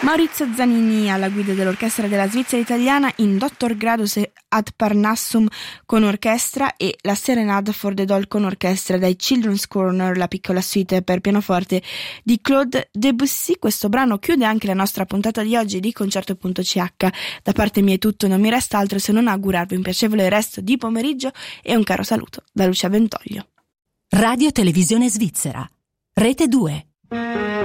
Maurizio Zanini alla guida dell'Orchestra della Svizzera Italiana in Dottor Gradus ad Parnassum con orchestra e la Serenade for the Doll con orchestra dai Children's Corner, la piccola suite per pianoforte di Claude Debussy. Questo brano chiude anche la nostra puntata di oggi di Concerto.ch. Da parte mia è tutto, non mi resta altro se non augurarvi un piacevole resto di pomeriggio e un caro saluto da Lucia Ventoglio. Radio Televisione Svizzera, Rete 2.